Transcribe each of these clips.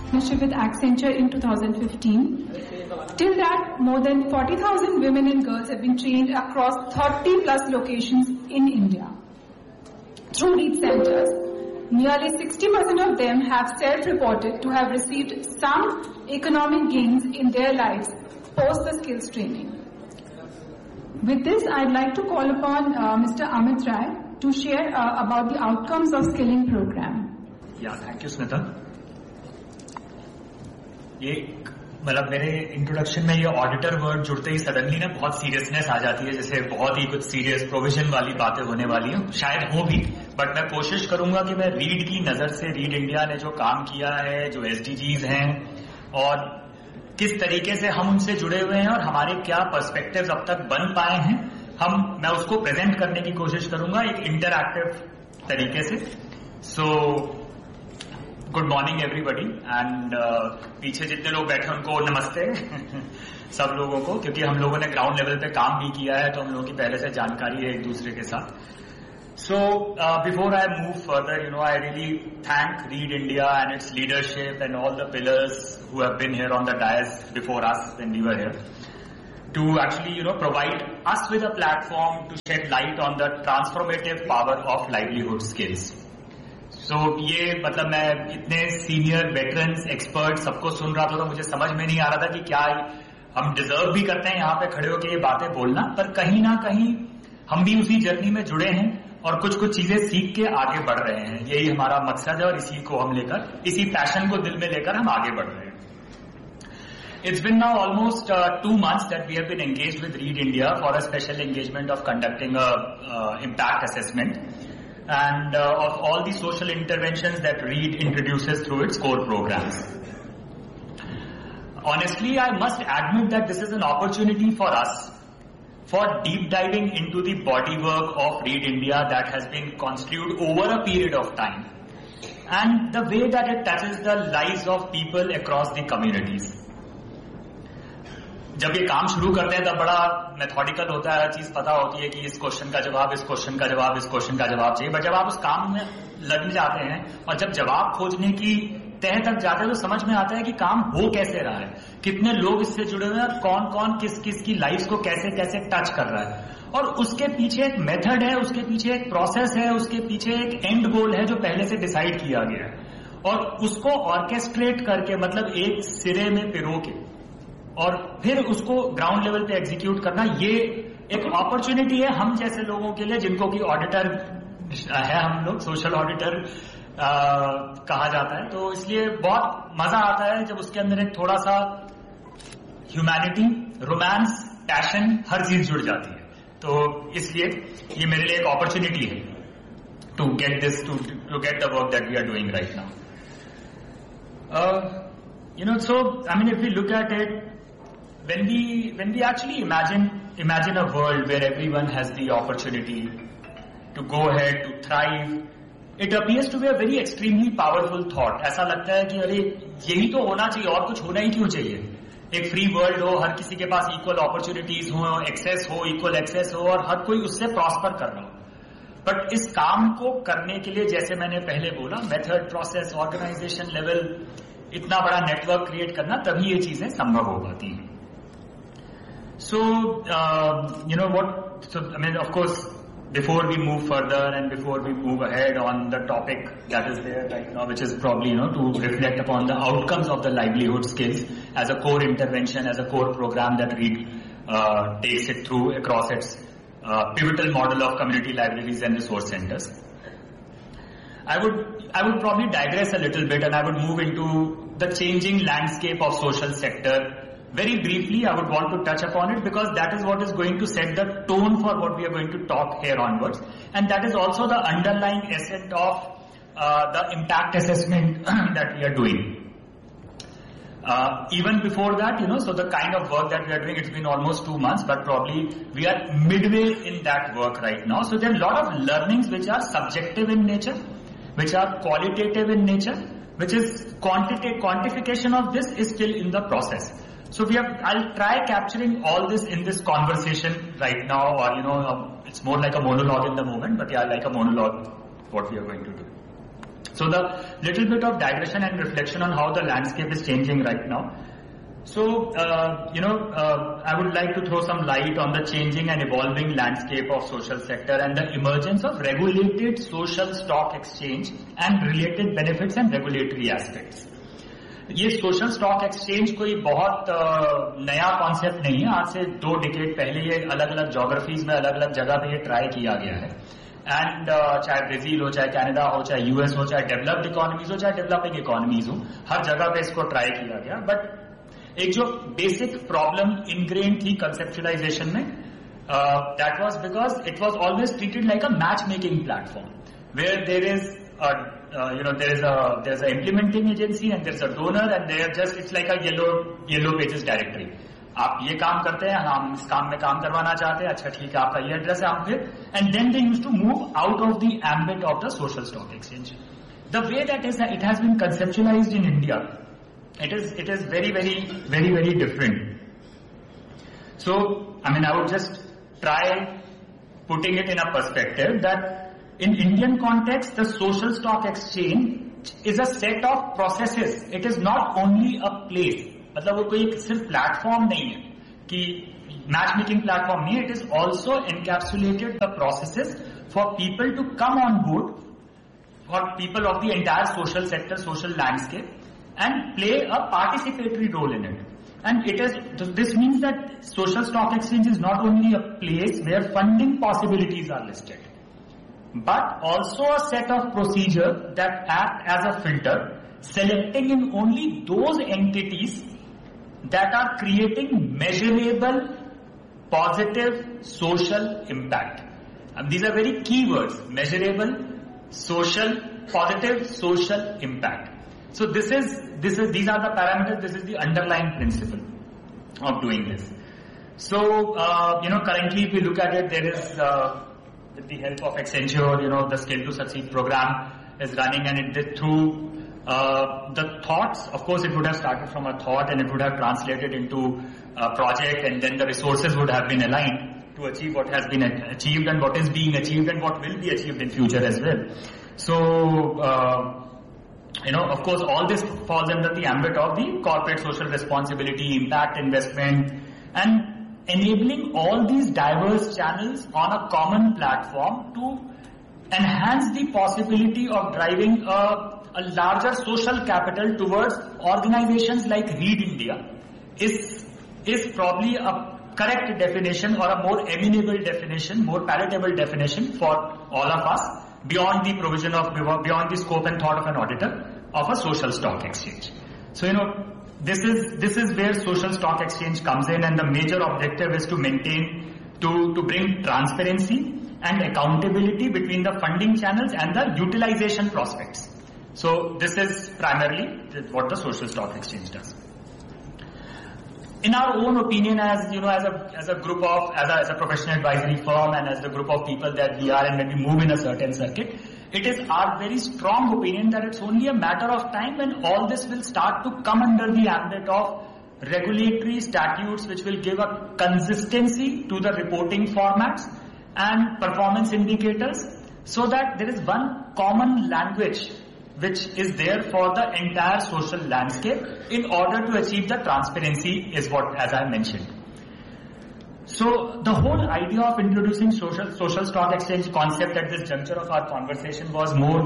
with Accenture in 2015. Till that, more than 40,000 women and girls have been trained across 30 plus locations in India through READ centers. Nearly 60% of them have self-reported to have received some economic gains in their lives post the skills training. With this, I'd like to call upon Mr. Amit Rai to share about the outcomes of skilling program. Yeah, thank you, Smita. मतलब मेरे introduction में ये auditor word जुड़ते he suddenly ना बहुत seriousness आ जाती है, जैसे बहुत ही कुछ सीरियस प्रोविजन वाली बातें होने वाली हैं, शायद हो भी, बट मैं कोशिश करूंगा कि मैं रीड की नजर से, रीड इंडिया ने जो काम किया है, जो एसडीजीज हैं और किस तरीके से हम उनसे जुड़े हुए हैं और हमारे क्या पर्सपेक्टिव्स अब तक बन पाए हैं, मैं उसको प्रेजेंट करने की कोशिश करूंगा एक इंटरएक्टिव तरीके से. So good morning everybody and पीछे जितने लोग बैठे उनको नमस्ते सब लोगों को, क्योंकि हम लोगों ने ग्राउंड लेवल पे काम भी किया है तो हम लोगों की पहले से जानकारी है एक दूसरे के साथ. So before I move further, I really thank Read India and its leadership and all the pillars who have been here on the dais before us when we were here to actually provide us with a platform to shed light on the transformative power of livelihood skills. So ये मतलब मैं इतने senior veterans expert सबको सुन रहा था तो मुझे समझ में नहीं आ रहा था कि क्या हम डिजर्व भी करते हैं यहाँ पे खड़े होकर ये बातें बोलना, पर कहीं ना कहीं हम भी उसी जर्नी में जुड़े हैं और कुछ कुछ चीजें सीख के आगे बढ़ रहे हैं. यही हमारा मकसद है और इसी को हम लेकर, इसी पैशन को दिल में लेकर हम आगे बढ़ रहे हैं. It's been now almost 2 months that we have been engaged with Read India for a special engagement of conducting a impact assessment and of all the social interventions that Read introduces through its core programs. Honestly, I must admit that this is an opportunity for us for deep diving into the bodywork of Read India that has been construed over a period of time and the way that it touches the lives of people across the communities. जब ये काम शुरू करते हैं तब बड़ा methodical होता है, हर चीज पता होती है कि इस क्वेश्चन का जवाब, इस क्वेश्चन का जवाब, इस क्वेश्चन का जवाब चाहिए, बट जब आप उस काम में लग जाते हैं और जब जवाब खोजने की तह तक जाते हैं तो समझ में आता है कि काम हो कैसे रहा है, कितने लोग इससे जुड़े हुए हैं और कौन कौन किस किस की लाइफ को कैसे कैसे टच कर रहा है, और उसके पीछे एक मेथड है, उसके पीछे एक प्रोसेस है, उसके पीछे एक एंड गोल है जो पहले से डिसाइड किया गया है, और उसको ऑर्केस्ट्रेट करके मतलब एक सिरे में पिरो के और फिर उसको ग्राउंड लेवल पे एग्जीक्यूट करना, ये एक अपॉर्चुनिटी है हम जैसे लोगों के लिए जिनको कि ऑडिटर है, हम लोग सोशल ऑडिटर कहा जाता है. तो इसलिए बहुत मजा आता है जब उसके अंदर एक थोड़ा सा ह्यूमैनिटी, रोमांस, पैशन, हर चीज जुड़ जाती है. तो इसलिए ये मेरे लिए एक अपॉर्चुनिटी है to get this, to get the work that we are doing right now. So I mean, if we look at it, when we actually imagine a world where everyone has the opportunity to go ahead, to thrive, it appears to be a very extremely powerful thought. ऐसा लगता है कि अरे यही तो होना चाहिए और कुछ होना ही क्यों चाहिए. एक फ्री वर्ल्ड हो, हर किसी के पास इक्वल अपॉर्चुनिटीज हो, एक्सेस हो, इक्वल एक्सेस हो और हर कोई उससे प्रॉस्पर कर रहा हो. बट इस काम को करने के लिए जैसे मैंने पहले बोला, मेथड, प्रोसेस, ऑर्गेनाइजेशन लेवल, इतना बड़ा नेटवर्क क्रिएट करना, तभी ये चीजें संभव हो पाती हैं. So, I mean, of course, before we move further and before we move ahead on the topic that is there right now, which is probably, to reflect upon the outcomes of the livelihood skills as a core intervention, as a core program that Read takes it through across its pivotal model of community libraries and resource centers. I would probably digress a little bit and I would move into the changing landscape of social sector. Very briefly, I would want to touch upon it because that is what is going to set the tone for what we are going to talk here onwards. And that is also the underlying essence of the impact assessment that we are doing. Even before that, so the kind of work that we are doing, it's been almost 2 months, but probably we are midway in that work right now. So there are a lot of learnings which are subjective in nature, which are qualitative in nature, which is quantification of this is still in the process. So I'll try capturing all this in this conversation right now, or it's more like a monologue in the moment, but yeah, like a monologue, what we are going to do. So the little bit of digression and reflection on how the landscape is changing right now. So, I would like to throw some light on the changing and evolving landscape of social sector and the emergence of regulated social stock exchange and related benefits and regulatory aspects. ये social stock exchange कोई बहुत नया concept नहीं है. आज से 2 decade पहले ये अलग अलग ज्योग्राफीज में अलग अलग जगह पे ये ट्राई किया गया है. एंड चाहे ब्राजील हो, चाहे कनाडा हो, चाहे यूएस हो, चाहे डेवलप्ड इकोनॉमीज हो, चाहे डेवलपिंग इकोनॉमीज हो, हर जगह पे इसको ट्राई किया गया. बट एक जो बेसिक प्रॉब्लम इनग्रेन थी कंसेप्चुलाइजेशन में, that was because it was always treated like a match making platform where there is there's a implementing agency and there's a donor and it's like a yellow pages directory. आप ये काम करते हैं, हम इस काम में काम करवाना चाहते हैं, अच्छा ठीक है आपका ये एड्रेस है, हम फिर and then they used to move out of the ambit of the social stock exchange. The way that it has been conceptualized in India, it is very different. So I would just try putting it in a perspective that in Indian context, the social stock exchange is a set of processes. It is not only a place. मतलब वो कोई सिर्फ platform नहीं है कि match making platform नहीं. It is also encapsulated the processes for people to come on board, for people of the entire social sector, social landscape, and play a participatory role in it. And this means that social stock exchange is not only a place where funding possibilities are listed, but also a set of procedures that act as a filter, selecting in only those entities that are creating measurable, positive social impact. And these are very key words: measurable, social, positive social impact. So these are the parameters. This is the underlying principle of doing this. So currently, if we look at it, there is with the help of Accenture, the Skill to Succeed program is running, and through the thoughts, of course it would have started from a thought and it would have translated into a project, and then the resources would have been aligned to achieve what has been achieved and what is being achieved and what will be achieved in future as well. So, of course all this falls under the ambit of the corporate social responsibility, impact investment, and enabling all these diverse channels on a common platform to enhance the possibility of driving a larger social capital towards organizations like Read India is probably a correct definition or a more amenable definition, more palatable definition for all of us beyond the scope and thought of an auditor of a social stock exchange. So, this is where social stock exchange comes in, and the major objective is to bring transparency and accountability between the funding channels and the utilization prospects. So this is primarily what the social stock exchange does. In our own opinion, as a group of, as a professional advisory firm and as the group of people that we are, and when we move in a certain circuit, it is our very strong opinion that it's only a matter of time when all this will start to come under the ambit of regulatory statutes which will give a consistency to the reporting formats and performance indicators, so that there is one common language which is there for the entire social landscape in order to achieve the transparency is what, as I mentioned. So the whole idea of introducing social stock exchange concept at this juncture of our conversation was more,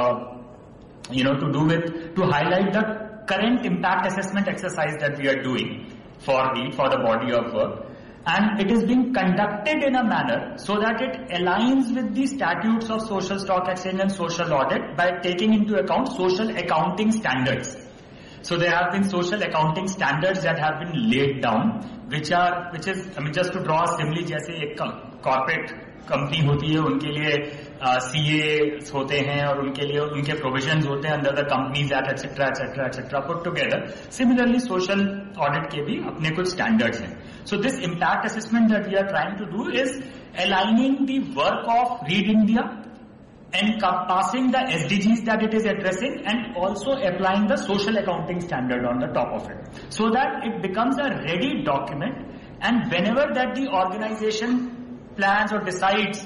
to highlight the current impact assessment exercise that we are doing for the body of work. And it is being conducted in a manner so that it aligns with the statutes of social stock exchange and social audit by taking into account social accounting standards. So there have been social accounting standards that have been laid down, which is, just to draw a simile, जैसे एक corporate company होती है, उनके लिए CA होते हैं और उनके लिए उनके provisions होते हैं under the Companies Act, etc. put together. Similarly, social audit के भी अपने कुछ standards हैं. So this impact assessment that we are trying to do is aligning the work of Read India, encompassing the SDGs that it is addressing, and also applying the social accounting standard on the top of it, so that it becomes a ready document, and whenever that the organization plans or decides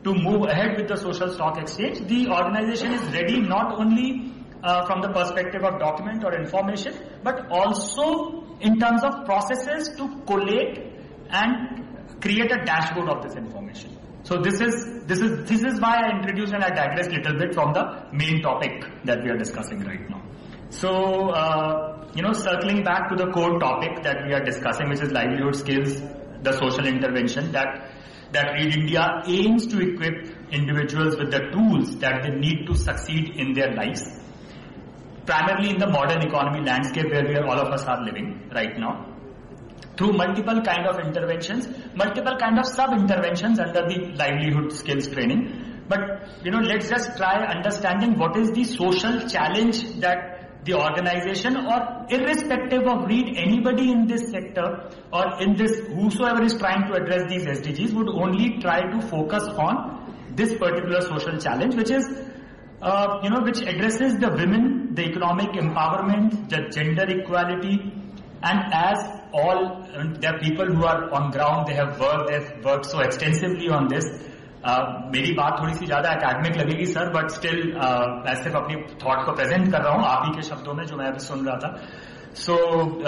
to move ahead with the social stock exchange, the organization is ready not only from the perspective of document or information, but also in terms of processes to collate and create a dashboard of this information. So this is why I introduced and I digressed a little bit from the main topic that we are discussing right now. So, circling back to the core topic that we are discussing, which is livelihood skills, the social intervention that READ India aims to equip individuals with the tools that they need to succeed in their lives, primarily in the modern economy landscape where all of us are living right now, through multiple kind of interventions, multiple kind of sub-interventions under the livelihood skills training. But, let's just try understanding what is the social challenge that the organization, or irrespective of READ, anybody in this sector or in this, whosoever is trying to address these SDGs would only try to focus on this particular social challenge, which is, which addresses the women, the economic empowerment, the gender equality, and as all, there are people who are on ground, they've worked so extensively on this. मेरी बात थोड़ी सी ज्यादा academic लगेगी sir, but still मैं सिर्फ अपनी thought को present कर रहा हूँ आप ही के शब्दों में जो मैं अभी सुन रहा था. सो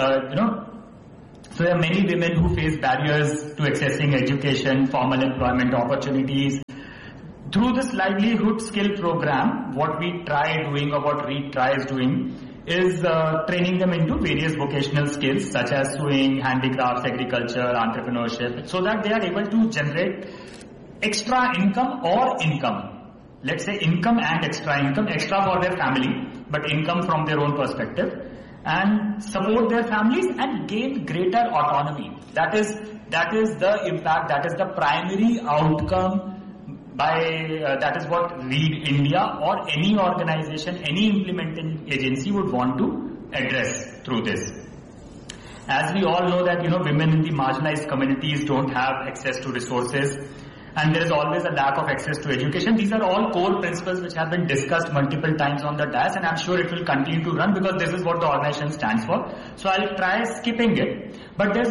there are many women who face barriers to accessing education, formal employment opportunities. Through this livelihood skill program, what we try doing, or what READ tries doing, is training them into various vocational skills such as sewing, handicrafts, agriculture, entrepreneurship, so that they are able to generate extra income or income. Let's say income and extra income, extra for their family, but income from their own perspective, and support their families and gain greater autonomy. That is the impact, that is the primary outcome that is what READ India or any organization, any implementing agency would want to address through this. As we all know that, women in the marginalized communities don't have access to resources, and there is always a lack of access to education. These are all core principles which have been discussed multiple times on the dais, and I'm sure it will continue to run because this is what the organization stands for. So I'll try skipping it. But there's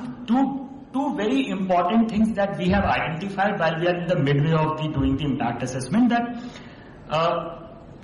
two very important things that we have identified while we are in the midway of doing the impact assessment, that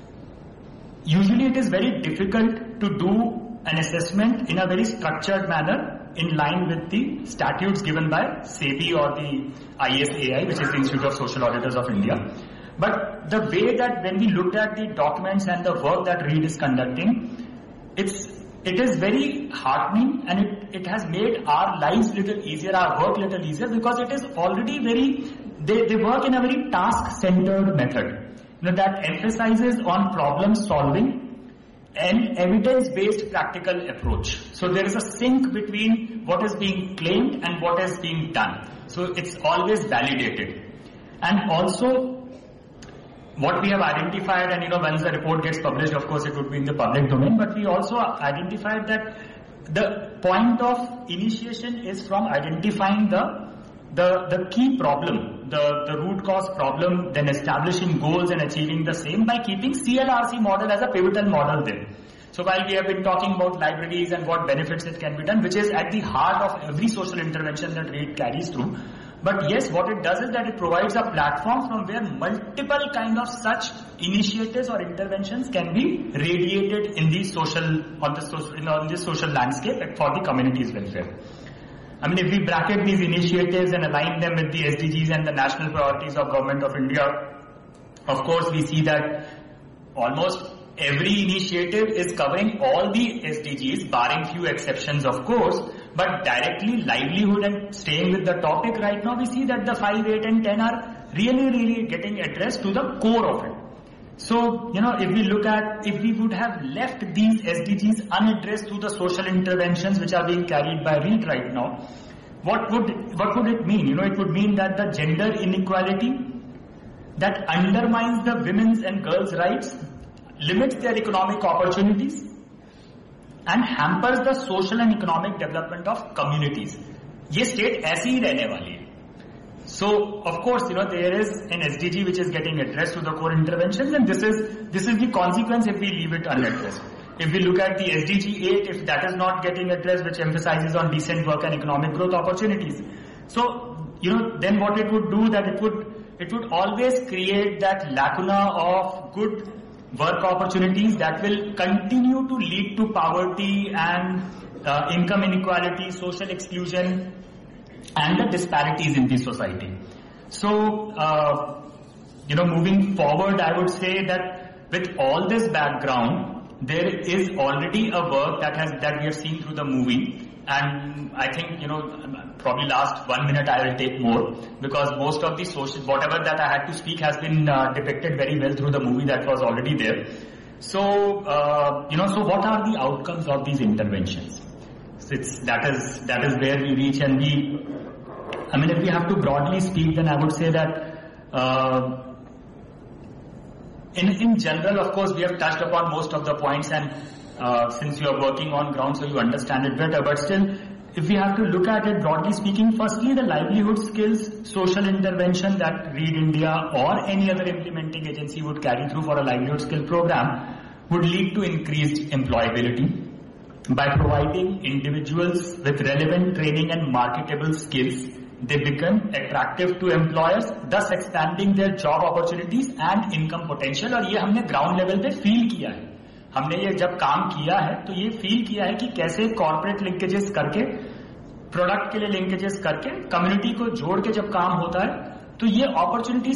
usually it is very difficult to do an assessment in a very structured manner in line with the statutes given by SEBI or the ISAI, which is the Institute of Social Auditors of India. But the way that when we looked at the documents and the work that READ is conducting, it is very heartening, and it has made our lives little easier, our work little easier, because it is already they work in a very task-centered method, that emphasizes on problem solving and evidence-based practical approach. So there is a sync between what is being claimed and what is being done. So it's always validated. And also, what we have identified, and once the report gets published, of course it would be in the public domain, but we also identified that the point of initiation is from identifying the key problem, the root cause problem, then establishing goals and achieving the same by keeping CLRC model as a pivotal model there. So while we have been talking about libraries and what benefits it can be done, which is at the heart of every social intervention that READ carries through, but yes, what it does is that it provides a platform from where multiple kind of such initiatives or interventions can be radiated in the social landscape for the community's welfare. I mean, if we bracket these initiatives and align them with the SDGs and the national priorities of Government of India, of course, we see that almost every initiative is covering all the SDGs, barring few exceptions, of course, but directly livelihood and staying with the topic right now, we see that the 5, 8 and 10 are really getting addressed to the core of it. So, if we would have left these SDGs unaddressed through the social interventions which are being carried by READ right now, what would it mean? It would mean that the gender inequality that undermines the women's and girls' rights, limits their economic opportunities, and hampers the social and economic development of communities. ये state ऐसी ही रहने वाली है. So, of course, there is an SDG which is getting addressed through the core interventions, and this is the consequence if we leave it unaddressed. If we look at the SDG 8, if that is not getting addressed, which emphasizes on decent work and economic growth opportunities. So, then what it would do, that it would it would always create that lacuna of good work opportunities that will continue to lead to poverty and income inequality, social exclusion, and the disparities in the society. So, moving forward, I would say that with all this background, there is already a work that we have seen through the movie. And I think, probably last 1 minute I will take more, because most of the whatever that I had to speak has been depicted very well through the movie that was already there. So, so what are the outcomes of these interventions? That is where we reach, and if we have to broadly speak, then I would say that, in general, of course, we have touched upon most of the points, and since you are working on ground, so you understand it better. But still, if we have to look at it broadly speaking, firstly, the livelihood skills social intervention that Read India or any other implementing agency would carry through for a livelihood skill program would lead to increased employability by providing individuals with relevant training and marketable skills. They become attractive to employers, thus expanding their job opportunities and income potential. और ये हमने ground level पे feel किया है. हमने ये जब काम किया है तो ये फील किया है कि कैसे कॉर्पोरेट लिंकेजेस करके, प्रोडक्ट के लिए लिंकेजेस करके, कम्युनिटी को जोड़ के जब काम होता है तो ये अपॉर्चुनिटीज